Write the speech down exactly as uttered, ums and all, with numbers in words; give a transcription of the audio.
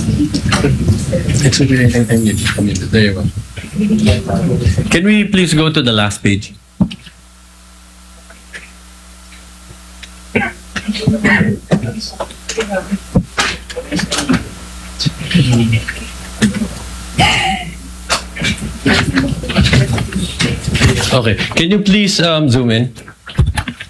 Can we please go to the last page? Okay. Can you please um, zoom in?